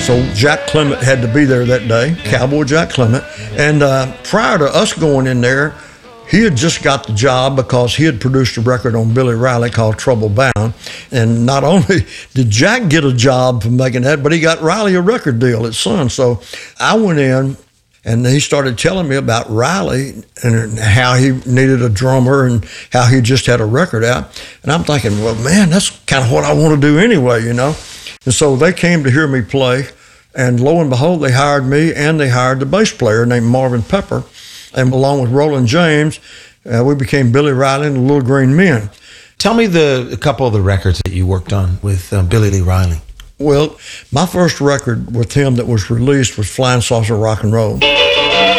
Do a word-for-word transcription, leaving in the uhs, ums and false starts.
So Jack Clement had to be there that day, Cowboy Jack Clement. And uh, prior to us going in there, he had just got the job because he had produced a record on Billy Riley called Trouble Bound. And not only did Jack get a job for making that, but he got Riley a record deal at Sun. So I went in, and he started telling me about Riley and how he needed a drummer and how he just had a record out. And I'm thinking, well, man, that's kind of what I want to do anyway, you know. And so they came to hear me play, and lo and behold, they hired me, and they hired the bass player named Marvin Pepper. And along with Roland James, uh, we became Billy Riley and the Little Green Men. Tell me the a couple of the records that you worked on with uh, Billy Lee Riley. Well, my first record with him that was released was Flying Saucer Rock and Roll.